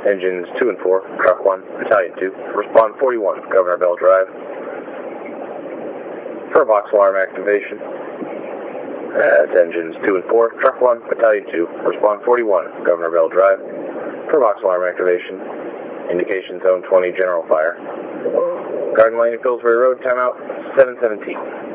Engines 2 and 4, Truck 1, Battalion 2, respond 41, Governor Bell Drive. For box alarm activation. That's engines 2 and 4, Truck 1, Battalion 2, respond 41, Governor Bell Drive. For box alarm activation. Indication zone 20, general fire. Garden Lane, Pillsbury Road, timeout 7:17.